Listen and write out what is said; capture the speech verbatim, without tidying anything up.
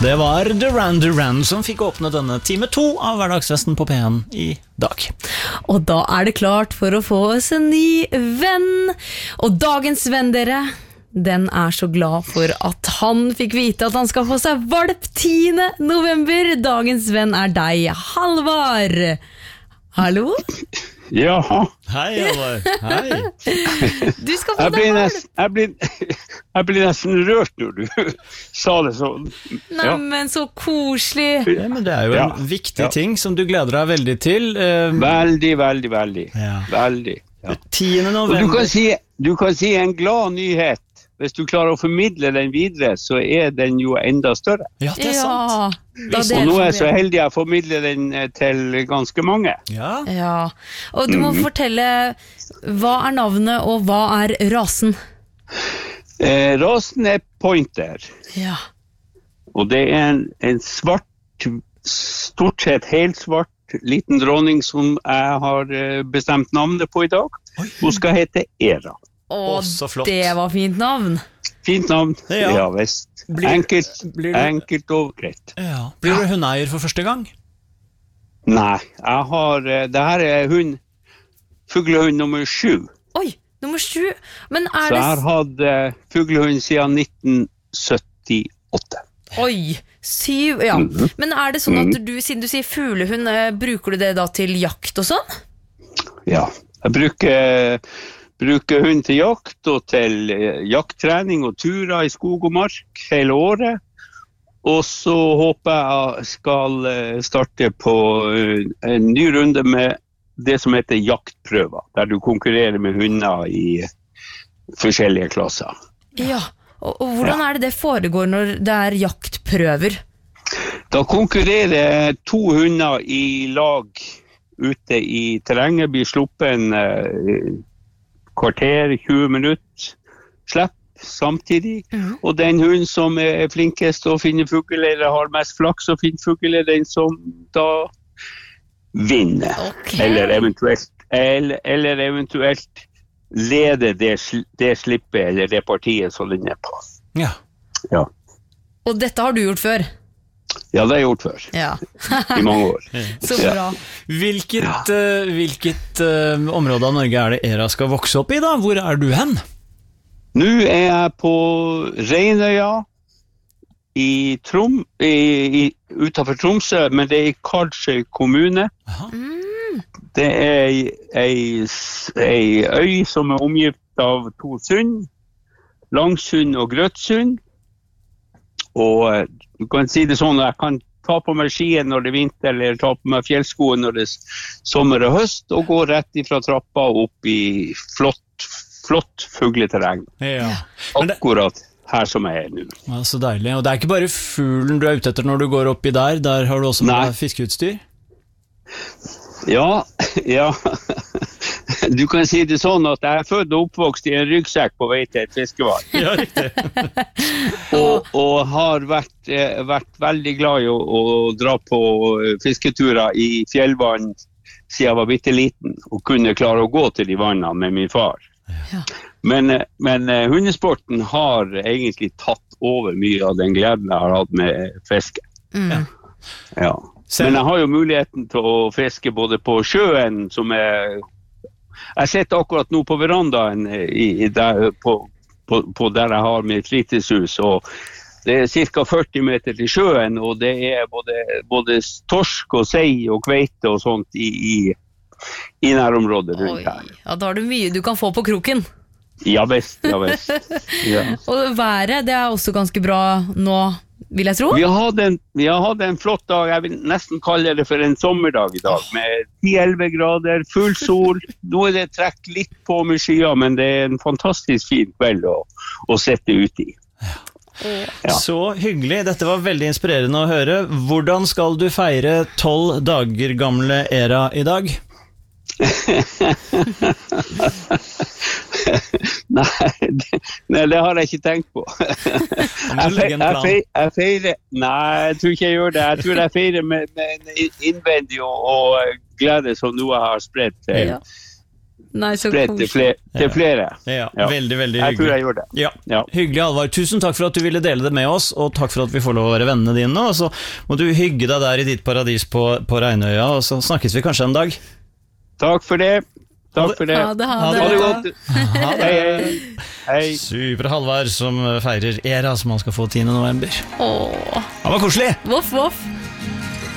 Det var Duran Duran som fikk åpne denne time to av hverdagsfesten på P en i dag. Og da er det klart for å få oss en ny venn. Og dagens venn, dere, den er så glad for at han fikk vite at han skal få seg valp tiende november. Dagens venn er deg, Halvard. Hallo? Jaha. Hei, Halvard. Hei. Du skal få Jeg deg blir, valp. nesten, jeg, blir, jeg blir nesten rørt når du sa det sånn. Nei, men så koselig. Ja, men det er jo en Ja. viktig Ja. ting som du gleder deg veldig til. Eh, Veldig, veldig, veldig. Ja. Veldig. Ja. tiende Og du november. kan, si, du kan si en glad nyhet. Hvis du klarer å formidle den videre, så er den jo enda større. Ja, det er sant. Ja, da Og deler nå er vi jeg så det. heldig jeg formidler den eh, til ganske mange. Ja. Ja, og du må fortelle hva er navnet og hva er rasen? Eh, rasen er pointer, Ja. og det er en, en svart, stort sett helt svart, liten dronning som jeg har eh, bestemt navnet på i dag. Hun skal hete Era. Å, Å, så flott. det var fint navn. Fint navn. Ja. Ja, visst. Blir- Enkelt, blir du- enkelt og greit. Ja. Blir du hundeeier for første gang? Nei, jeg har, eh, det her er hund, fuglehund nummer sju. Oi, nummer sju. Men Så er jeg har det... hatt eh, fuglehund siden nitten syttiåtte. Oi, syv, ja. Men er det sånn at du, siden du sier fuglehund, eh, bruker du det da til jakt og sånn? Ja, jeg bruker, bruker hund til jakt og til eh, jakttrening og turer i skog og mark hele året. Og så håper jeg jeg skal eh, starte på eh, en ny runde med det som heter jaktprøver, der du konkurrerer med hunder i forskjellige klasser. Ja, og, og hvordan er det det foregår når det er jaktprøver? Da konkurrerer to hunder i lag ute i terrenget, blir sluppet en eh, kvarter, tjue minutter, slipp samtidig. Mhm. Og den hunden som er flinkest å finne fugl, eller har mest flaks å finne fugl, er den som da vinner. Ok. Eller eventuelt, eller, eller eventuelt leder det, sl- det slippet, eller det partiet som den er på. Ja. Ja, Og dette har du gjort før? ja det har jeg gjort før, Ja. i mange år. Så bra. Hvilket, eh, hvilket eh, område av Norge er det Era skal vokse opp i da? Hvor er du hen? Nå er jeg på Reinøya i Trom, i, i, utenfor Tromsø, men det er i Karlsøy kommune. Aha. Det er ei, ei, s- ei øy som er omgitt av to sund, Langsund og Grøtsund. Og eh, du kan si det sånn at jeg kan ta på meg skien når det er vinter, eller ta på meg fjellskoen når det er s- sommer og høst, og gå rett ifra trappa opp i flott, flott fugleterreng. Ja. Men det, Akkurat her som jeg er nå. ja, så deilig. Og det er ikke bare fuglen du er ute etter når du går oppi der, der har du også med Nei. deg fiskeutstyr? Ja, ja. Du kan si det sånn at jeg er født og oppvokst i en ryggsekk på vei til et fiskevann. Ja, riktig. Og, og har vært, eh, vært veldig glad i å, å dra på eh, fisketurer i fjellvann siden jeg var bitte liten, og kunne klare å gå til de vannene med min far. Ja. Men, eh, men eh, hundesporten har egentlig tatt over mye av den gleden jeg har hatt med fiske. Mm. Ja. Selv- Men jeg har jo muligheten til å fiske både på sjøen, som er... Jeg sitter akkurat nå på verandaen i, i der, på, på, på der jeg har mitt fritidshus, og det er cirka førti meter til sjøen, og det er både, både torsk og sei og kveite og sånt i, i, i nærområdet Oi, rundt her. ja, da har du mye du kan få på kroken. Ja visst, ja visst. Ja. Og været, det er også ganske bra nå, vil jeg tro. Vi har hatt en, vi har hatt en flott dag, jeg vil nesten kalle det for en sommerdag i dag, med ti til elleve grader, full sol. Nå er det trekk litt på med skyer, men det er en fantastisk fin kveld å, å sitte ute i. Ja. Så hyggelig. Dette var veldig inspirerende å høre. Hvordan skal du feire tolv dager gamle Era i dag? Nei, det, nei, det har jeg ikke tenkt på. Må du legge en Jeg, plan? fe- jeg feirer Nei, jeg tror ikke jeg gjør det. Jeg tror jeg feirer med, med en innvendig og, og glede som noe jeg har spredt til, Ja. Nei, så spredt til, koselig. fle- til flere. Ja, Ja. veldig, veldig Jeg tror hyggelig. jeg gjorde det. Ja. Ja. Hyggelig, Halvard. Tusen takk for at du ville dele det med oss, og takk for at vi får lov å være vennene dine. Og så må du hygge deg der i ditt paradis på, på Reinøya, og så snakkes vi kanskje en dag. Takk for det. Takk for det. Ha det, ha Ha det. Ha det godt. Ha det. Hei, hei. Hei. Super Halvard som feirer Era, som han skal få tiende november. Åh, Han var koselig! voff, voff.